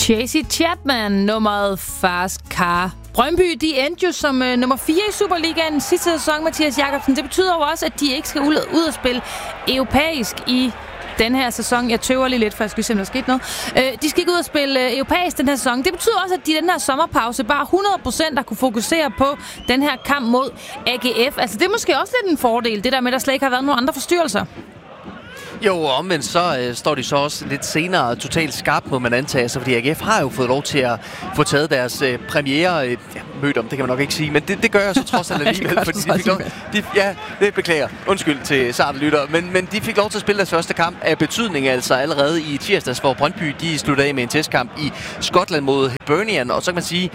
Tracy Chapman, nummeret Fast Car. Brøndby, de endte jo som nummer 4 i Superligaen sidste sæson, Mathias Jakobsen. Det betyder jo også, at de ikke skal ud og spille europæisk i den her sæson. Jeg tøver lige lidt, for jeg skal se, om der skete noget. De skal ikke ud og spille europæisk den her sæson. Det betyder også, at de i den her sommerpause bare 100% har kunne fokusere på den her kamp mod AGF. Altså, det er måske også lidt en fordel, det der med, at der slet ikke har været nogen andre forstyrrelser. Jo, omvendt så står de så også lidt senere totalt skarpt, må man antage sig, fordi AGF har jo fået lov til at få taget deres premiere mødt om, det kan man nok ikke sige, men det gør jeg så trods alt alligevel, fordi de fik lov, det beklager, undskyld til sarte lyttere, men de fik lov til at spille deres første kamp af betydning, altså allerede i tirsdags, hvor Brøndby de sluttede af med en testkamp i Skotland mod Hibernian, og så kan man sige,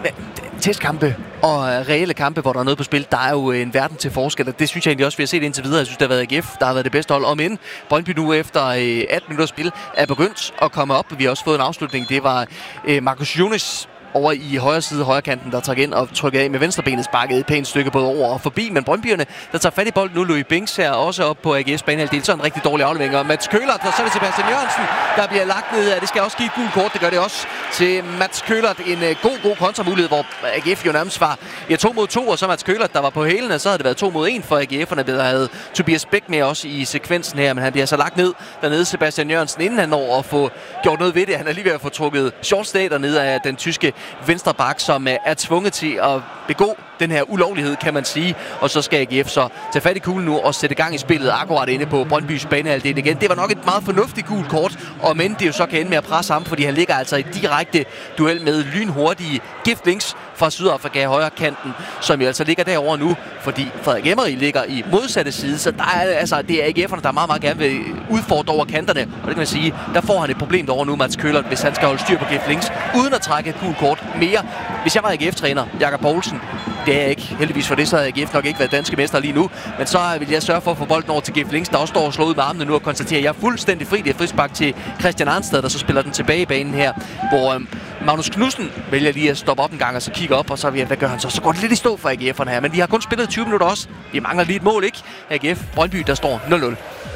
testkampe og reelle kampe, hvor der er noget på spil, der er jo en verden til forskel, og det synes jeg egentlig også, vi har set indtil videre. Jeg synes, det har været AGF, der har været det bedste hold, om end Brøndby nu efter 18 minutter spil er begyndt at komme op. Vi har også fået en afslutning. Det var Marcus Younes over i højre side, højre kanten, der trækker ind og trykker af med venstrebenet, sparket et pænt stykke både over og forbi. Men Brøndbyerne, der tager fat i bolden nu, Louis Binks her også op på AGF's banehalvdel. Så en rigtig dårlig aflevering. Og Mats Køhlert, og så er det Sebastian Jørgensen, der bliver lagt ned. Det skal også give et gult kort. Det gør det også til Mats Køhlert. En god kontramulighed, hvor AGF jo nærmest var 2 mod 2, og så Mats Køhlert, der var på hælene. Så havde det været 2 mod 1 for AGF'erne. Der havde Tobias Bæk med også i sekvensen her, men han bliver så lagt ned dernede, Sebastian Jørgensen, inden han når at få gjort noget ved det. Han er lige ved at få trukket shortstay dernede af den tyske venstre bak, som er tvunget til at begå den her ulovlighed, kan man sige. Og så skal AGF så tage fat i kuglen nu og sætte gang i spillet akkurat inde på Brøndbys banehalvdel igen. Det var nok et meget fornuftigt gult kort, og men det jo så kan ende med at presse ham, fordi han ligger altså i direkte duel med lynhurtige Gift Links fra Sydafrika i højre kanten, som jo altså ligger derovre nu, fordi Frederik Emery ligger i modsatte side, så der er, altså, det er AGF'erne, der meget gerne vil udfordre over kanterne, og det kan man sige, der får han et problem derovre nu, Mats Køhlert, hvis han skal holde styr på Gift Links, uden at trække et gult kort mere. Hvis jeg var AGF-træner, Jakob Poulsen, det er jeg ikke. Heldigvis for det, så havde AGF nok ikke været danske mester lige nu. Men så vil jeg sørge for at få bolden over til Gift Links, der også står og slår ud med armene nu og konstaterer, at jeg er fuldstændig fri. Det er frispark til Christian Arnstad, der så spiller den tilbage i banen her, hvor Magnus Knudsen vælger lige at stoppe op en gang og så kigge op, og så hvad gør han så? Så går det lidt i stå for AGF'erne her, men de har kun spillet 20 minutter også. De mangler lige et mål, ikke? AGF Brøndby, der står 0-0.